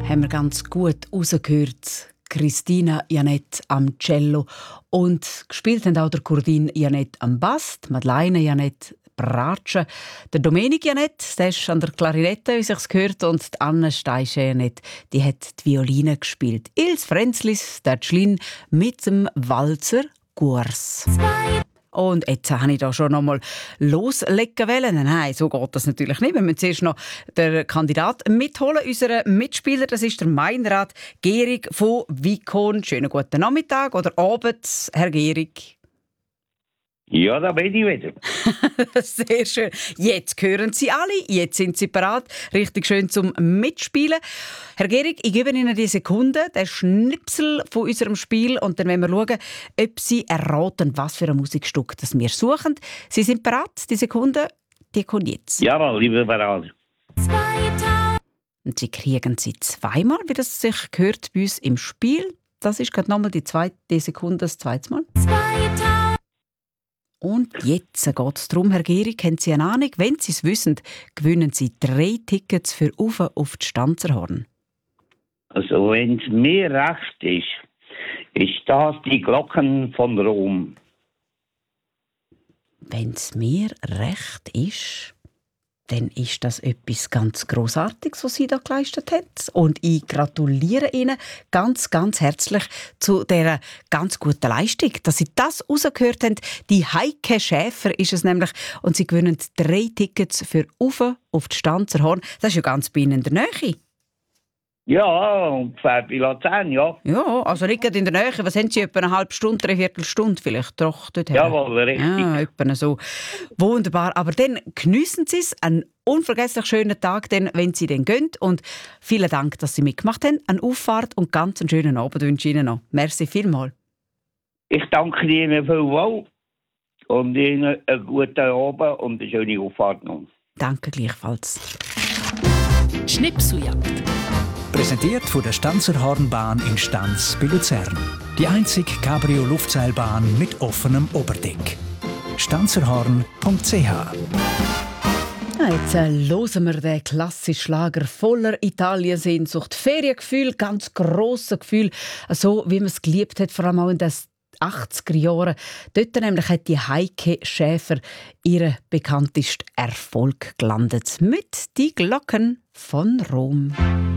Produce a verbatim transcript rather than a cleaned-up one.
haben wir ganz gut rausgehört. Christina Janett am Cello und gespielt haben auch der Kurdin Janett am Bass, die Madeleine Janett Bratsche, der Domenik Janett, der ist an der Klarinette, wie sich's gehört, und die Anne Steiche Janett, die hat die Violine gespielt. Ils Frenzlis, der Tschlin mit dem Walzer Gurs. Und jetzt wollte ich da schon noch mal loslegen wollen. Nein, so geht das natürlich nicht. Wir müssen zuerst noch den Kandidaten mitholen. Unser Mitspieler, das ist der Meinrad Gehrig von Vicon. Schönen guten Nachmittag oder Abend, Herr Gehrig. Ja, da bin ich wieder. Sehr schön. Jetzt hören Sie alle, jetzt sind Sie bereit. Richtig schön zum Mitspielen. Herr Gehrig, ich gebe Ihnen die Sekunde, den Schnipsel von unserem Spiel, und dann wollen wir schauen, ob Sie erraten, was für ein Musikstück das wir suchen. Sie sind bereit? Die Sekunde, die kommt jetzt. Jawohl, ich bin bereit. Und Sie kriegen sie zweimal, wie das sich gehört bei uns im Spiel. Das ist gerade nochmal die zweite die Sekunde, das zweite Mal. Und jetzt geht es darum, Herr Gehrig, haben Sie eine Ahnung? Wenn Sie es wissen, gewinnen Sie drei Tickets für Ufe auf die Stanzerhorn. Also, wenn es mir recht ist, ist das die Glocken von Rom. Wenn es mir recht ist, dann ist das etwas ganz Grossartiges, was Sie da geleistet haben. Und ich gratuliere Ihnen ganz, ganz herzlich zu dieser ganz guten Leistung, dass Sie das rausgehört haben. Die Heike Schäfer ist es nämlich. Und Sie gewinnen drei Tickets für Ufe auf die Stanzerhorn. Das ist ja ganz bei Ihnen in der Nähe. Ja, ungefähr bei Luzern, ja. Ja, also nicht gerade in der Nähe. Was haben Sie, etwa eine halbe Stunde, eine Viertelstunde vielleicht? Doch, dort Jawohl, richtig. Ja, etwa so. Wunderbar. Aber dann geniessen Sie es. Einen unvergesslich schönen Tag, dann, wenn Sie dann gehen. Und vielen Dank, dass Sie mitgemacht haben. Eine Auffahrt und ganz einen schönen Abend wünsche ich Ihnen noch. Merci vielmals. Ich danke Ihnen vielmals und Ihnen einen guten Abend und eine schöne Auffahrt noch. Danke gleichfalls. Schnipseljagd. Präsentiert von der Stanzerhornbahn in Stanz bei Luzern. Die einzige Cabrio-Luftseilbahn mit offenem Oberdeck. stanzerhorn punkt c h. Jetzt äh, hören wir den klassischen Schlager voller Italien-Sehnsucht. Feriengefühl, ganz grosses Gefühl, so wie man es geliebt hat, vor allem auch in den achtziger Jahren. Dort nämlich hat die Heike Schäfer ihren bekanntesten Erfolg gelandet mit «Die Glocken von Rom».